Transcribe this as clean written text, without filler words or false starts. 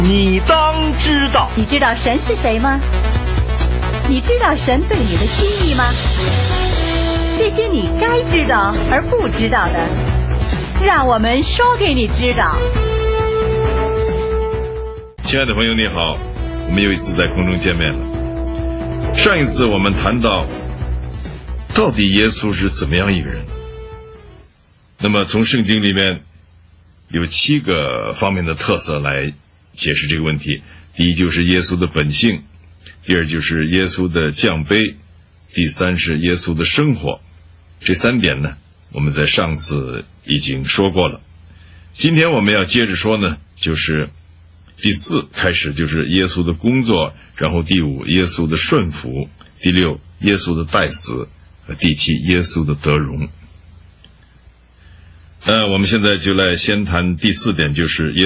你当知道。 你知道神是谁吗？你知道神对你的心意吗？这些你该知道而不知道的，让我们说给你知道。 亲爱的朋友你好，我们又一次在空中见面了。上一次我们谈到到底耶稣是怎么样一个人，那么从圣经里面有7个方面的特色来解释这个问题。第一就是耶稣的本性，第二就是耶稣的降卑，第三是耶稣的生活。这3点呢，我们在上次已经说过了。今天我们要接着说呢，就是第4开始就是耶稣的工作，然后第5耶稣的顺服，第6耶稣的代死，和第7耶稣的得荣。我们现在就来先谈第4点，就是